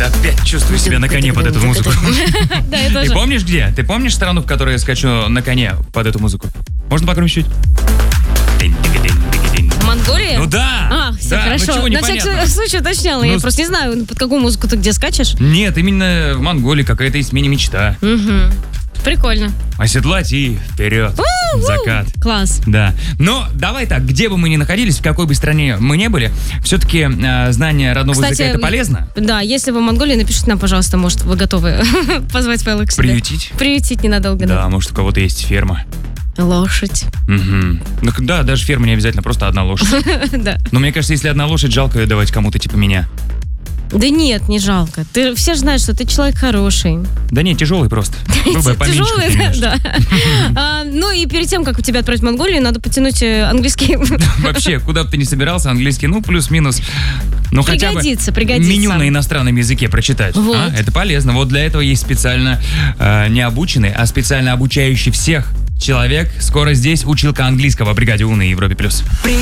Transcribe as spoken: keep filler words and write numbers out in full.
Опять чувствую себя на коне под эту музыку. Да, я тоже. Ты помнишь где? Ты помнишь страну, в которой я скачу на коне под эту музыку? Можно погромче чуть? Монголия? Ну да! А, все да, хорошо. Ну, чего На непонятно? всякий случай уточняла. Ну, Я просто не знаю, под какую музыку ты где скачешь. Нет, именно в Монголии какая-то есть мини-мечта. Угу. Прикольно. Оседлать и вперед. У-у-у. Закат. Класс. Да. Но давай так, где бы мы ни находились, в какой бы стране мы не были, все-таки э, знание родного Кстати, языка это полезно. Да, если вы в Монголии, напишите нам, пожалуйста, может, вы готовы позвать Павла к себе. Приютить? Приютить ненадолго. Да, может, у кого-то есть ферма. Лошадь. Угу. Ну, да, даже ферма не обязательно, просто одна лошадь. Да. Но мне кажется, если одна лошадь, жалко ее давать кому-то типа меня. Да нет, не жалко. Ты, все же знают, что ты человек хороший. Да нет, тяжелый просто. Тяжелый, да. А, ну и перед тем, как у тебя отправить в Монголию, надо потянуть э, английский. Вообще, куда бы ты ни собирался, английский, ну, плюс-минус. Ну, хотя бы Пригодится, пригодится. меню на иностранном языке прочитать. Вот. А, это полезно. Вот для этого есть специально э, не обученный, а специально обучающий всех человек. Скоро здесь училка английского в бригаде У на Европе плюс.